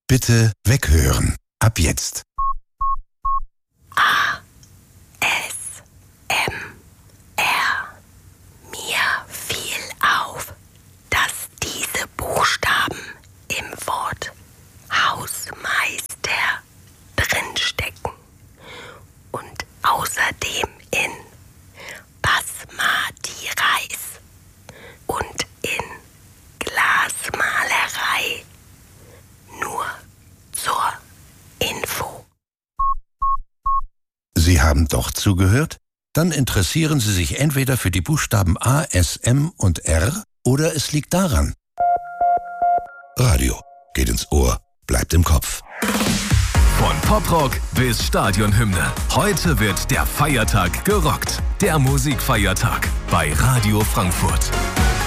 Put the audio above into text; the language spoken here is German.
Bitte weghören. Ab jetzt. ASMR. Mir fiel auf, dass diese Buchstaben im Wort Hausmeister drinstecken und außerdem in Basmati Reis und in Glasmalerei. Nur zur Info. Sie haben doch zugehört? Dann interessieren Sie sich entweder für die Buchstaben A, S, M und R oder es liegt daran. Radio geht ins Ohr, bleibt im Kopf. Von Poprock bis Stadionhymne. Heute wird der Feiertag gerockt. Der Musikfeiertag bei Radio Frankfurt.